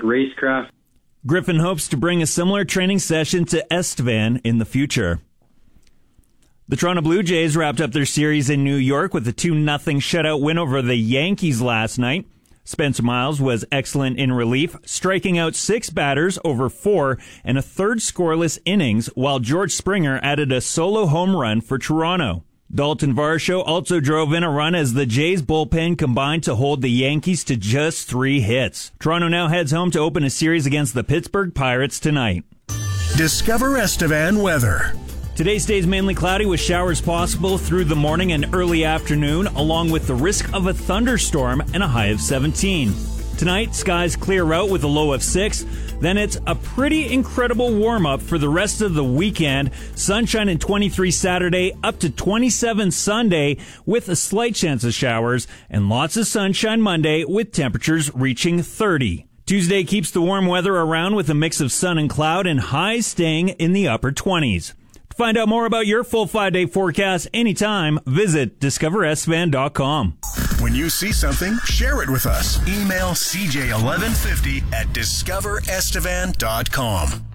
racecraft. Griffin hopes to bring a similar training session to Estevan in the future. The Toronto Blue Jays wrapped up their series in New York with a 2-0 shutout win over the Yankees last night. Spencer Miles was excellent in relief, striking out 6 batters over 4 and a third scoreless innings, while George Springer added a solo home run for Toronto. Dalton Varsho also drove in a run as the Jays bullpen combined to hold the Yankees to just 3 hits. Toronto now heads home to open a series against the Pittsburgh Pirates tonight. Discover Estevan weather. Today stays mainly cloudy with showers possible through the morning and early afternoon, along with the risk of a thunderstorm and a high of 17. Tonight, skies clear out with a low of 6. Then it's a pretty incredible warm-up for the rest of the weekend. Sunshine and 23 Saturday, up to 27 Sunday with a slight chance of showers, and lots of sunshine Monday with temperatures reaching 30. Tuesday keeps the warm weather around with a mix of sun and cloud, and highs staying in the upper 20s. To find out more about your full 5-day forecast anytime, visit discoverestevan.com. When you see something, share it with us. Email CJ1150 at discoverestevan.com.